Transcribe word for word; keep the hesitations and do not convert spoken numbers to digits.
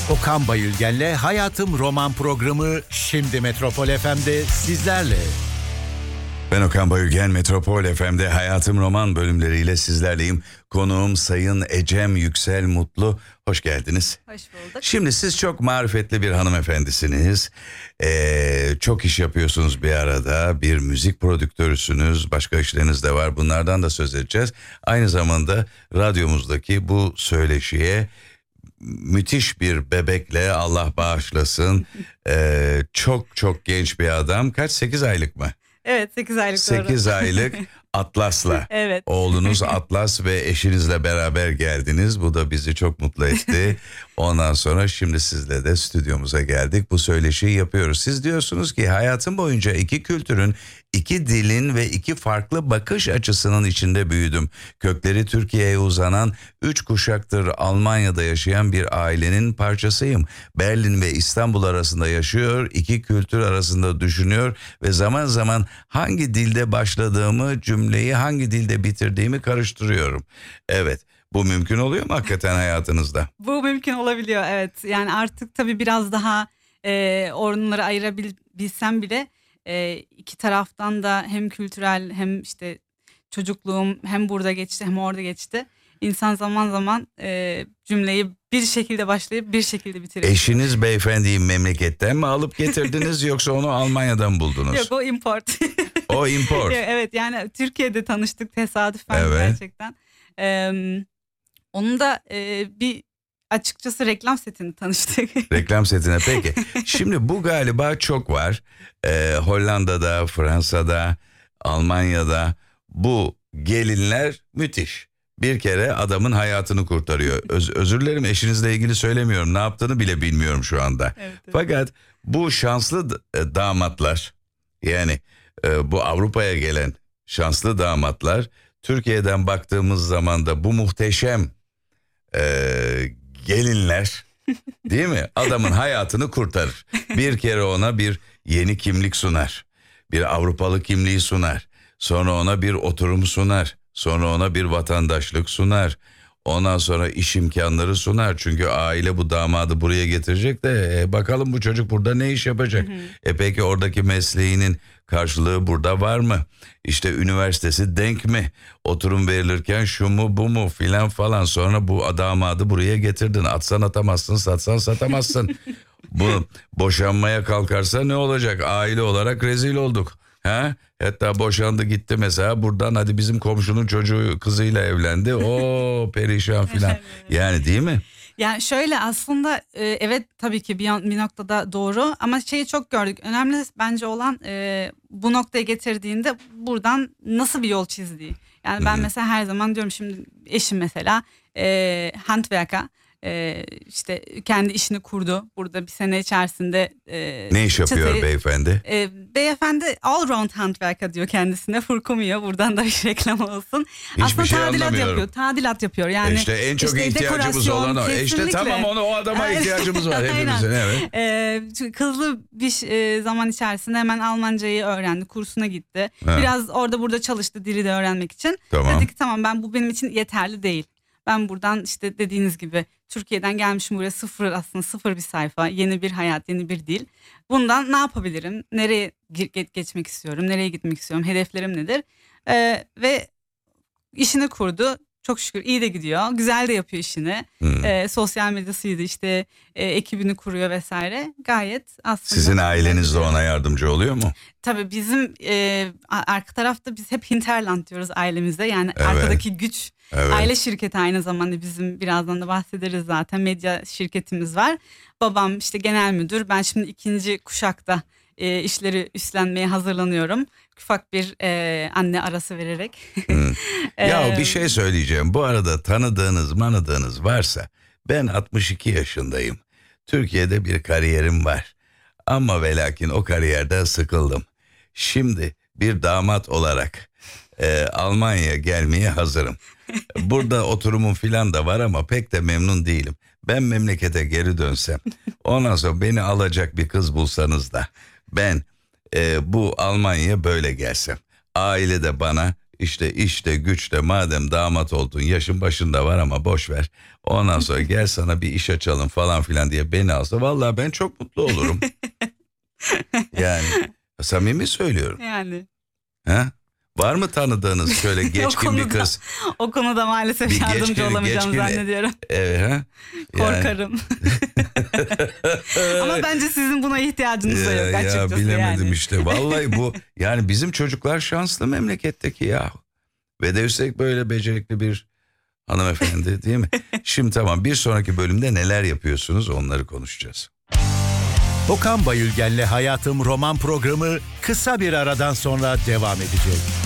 Okan Bayülgen'le Hayatım Roman programı şimdi Metropol F M'de sizlerle. Ben Okan Bayülgen, Metropol F M'de Hayatım Roman bölümleriyle sizlerleyim. Konuğum Sayın Ecem Yüksel Mutlu. Hoş geldiniz. Hoş bulduk. Şimdi siz çok marifetli bir hanımefendisiniz. Ee, çok iş yapıyorsunuz bir arada. Bir müzik prodüktörüsünüz. Başka işleriniz de var. Bunlardan da söz edeceğiz. Aynı zamanda radyomuzdaki bu söyleşiye müthiş bir bebekle, Allah bağışlasın, ee, çok çok genç bir adam. Kaç? sekiz aylık mı? Evet, sekiz aylık doğru. sekiz aylık Atlas'la. Evet. Oğlunuz Atlas ve eşinizle beraber geldiniz. Bu da bizi çok mutlu etti. Ondan sonra şimdi sizle de stüdyomuza geldik. Bu söyleşiyi yapıyoruz. Siz diyorsunuz ki hayatım boyunca iki kültürün, iki dilin ve iki farklı bakış açısının içinde büyüdüm. Kökleri Türkiye'ye uzanan, üç kuşaktır Almanya'da yaşayan bir ailenin parçasıyım. Berlin ve İstanbul arasında yaşıyor, iki kültür arasında düşünüyor ve zaman zaman hangi dilde başladığımı, cümleyi hangi dilde bitirdiğimi karıştırıyorum. Evet. Bu mümkün oluyor mu hakikaten hayatınızda? Bu mümkün olabiliyor, evet. Yani artık tabii biraz daha e, onları ayırabilsem bile e, iki taraftan da hem kültürel hem işte çocukluğum hem burada geçti hem orada geçti. İnsan zaman zaman e, cümleyi bir şekilde başlayıp bir şekilde bitiriyor. Eşiniz beyefendiyi memleketten mi alıp getirdiniz yoksa onu Almanya'dan buldunuz? Yok, o import. O import. Evet, yani Türkiye'de tanıştık tesadüfen, evet. Gerçekten. Evet. Onun da e, bir açıkçası reklam setini tanıştık. Reklam setine peki. Şimdi bu galiba çok var. Ee, Hollanda'da, Fransa'da, Almanya'da bu gelinler müthiş. Bir kere adamın hayatını kurtarıyor. Öz, özür dilerim eşinizle ilgili söylemiyorum. Ne yaptığını bile bilmiyorum şu anda. Evet, evet. Fakat bu şanslı damatlar, yani e, bu Avrupa'ya gelen şanslı damatlar, Türkiye'den baktığımız zaman da bu muhteşem Ee, gelinler, değil mi? Adamın hayatını kurtarır. Bir kere ona bir yeni kimlik sunar. Bir Avrupalı kimliği sunar. Sonra ona bir oturum sunar. Sonra ona bir vatandaşlık sunar. Ondan sonra iş imkanları sunar. Çünkü aile bu damadı buraya getirecek de e, bakalım bu çocuk burada ne iş yapacak? Hı hı. E peki oradaki mesleğinin karşılığı burada var mı? İşte üniversitesi denk mi? Oturum verilirken şu mu bu mu filan falan. Sonra bu damadı buraya getirdin. Atsan atamazsın, satsan satamazsın. Bu boşanmaya kalkarsa ne olacak? Aile olarak rezil olduk. Ha? Hatta boşandı gitti mesela, buradan hadi bizim komşunun çocuğu kızıyla evlendi. O perişan filan. Yani değil mi? Yani şöyle aslında e, evet tabii ki bir, bir noktada doğru ama şeyi çok gördük. Önemli bence olan e, bu noktaya getirdiğinde buradan nasıl bir yol çizdiği. Yani ben Hı-hı. mesela her zaman diyorum, şimdi eşim mesela e, handwerker. Ee, işte kendi işini kurdu. Burada bir sene içerisinde. E, ne iş yapıyor çıtayı, beyefendi? E, beyefendi all round handwerker diyor kendisine. Furkumuyor. Buradan da bir reklam olsun. Hiçbir aslında şey tadilat anlamıyorum. yapıyor. Tadilat yapıyor. Yani işte en çok işte ihtiyacımız olan o. İşte tamam, onu o adama ihtiyacımız var hepimizin. Evet. E, hızlı bir e, zaman içerisinde hemen Almancayı öğrendi. Kursuna gitti. Ha. Biraz orada burada çalıştı dili de öğrenmek için. Tamam. Dedi ki tamam, ben bu benim için yeterli değil. Ben buradan işte dediğiniz gibi Türkiye'den gelmişim buraya, sıfır aslında sıfır bir sayfa, yeni bir hayat, yeni bir dil. Bundan ne yapabilirim? Nereye geçmek istiyorum? Nereye gitmek istiyorum? Hedeflerim nedir? Ee, ve işini kurdu. Çok şükür iyi de gidiyor. Güzel de yapıyor işini. Hmm. Ee, sosyal medyasıydı işte, e, ekibini kuruyor vesaire. Gayet aslında. Sizin aileniz de ona yardımcı oluyor mu? Tabii bizim e, arka tarafta biz hep hinterland diyoruz ailemizde. Yani evet. arkadaki güç. Evet. Aile şirketi aynı zamanda bizim, birazdan da bahsederiz zaten, medya şirketimiz var. Babam işte genel müdür. Ben şimdi ikinci kuşakta e, işleri üstlenmeye hazırlanıyorum. Ufak bir e, anne arası vererek. Hmm. Ya bir şey söyleyeceğim. Bu arada tanıdığınız manıdığınız varsa, ben altmış iki yaşındayım. Türkiye'de bir kariyerim var. Ama ve lakin o kariyerden sıkıldım. Şimdi bir damat olarak e, Almanya'ya gelmeye hazırım. Burada oturumum filan da var ama pek de memnun değilim. Ben memlekete geri dönsem, ondan sonra beni alacak bir kız bulsanız da ben e, bu Almanya'ya böyle gelsem. Aile de bana işte işte güçte madem damat oldun, yaşın başında var ama boş ver. Ondan sonra gel sana bir iş açalım falan filan diye beni alsa vallahi ben çok mutlu olurum. Yani samimi söylüyorum. Yani. Ha? Var mı tanıdığınız şöyle geçkin bir kız? O konuda maalesef Bir yardımcı geçkin- olamayacağımı geçkin- zannediyorum. Evet, ha? Yani- Korkarım. Ama bence sizin buna ihtiyacınız da Ya, yok ya açıkçası bilemedim yani. işte. Vallahi bu yani bizim çocuklar şanslı memleketteki ya. Ve de üstelik böyle becerikli bir hanımefendi değil mi? Şimdi tamam, bir sonraki bölümde neler yapıyorsunuz onları konuşacağız. Okan Bayülgen'le Hayatım roman programı kısa bir aradan sonra devam edecek.